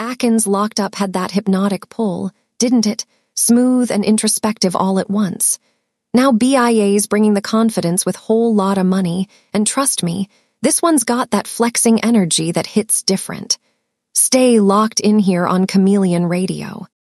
Atkins locked up had that hypnotic pull, didn't it? Smooth and introspective all at once. Now BIA's bringing the confidence with whole lot of money, and trust me, this one's got that flexing energy that hits different. Stay locked in here on Chameleon Radio.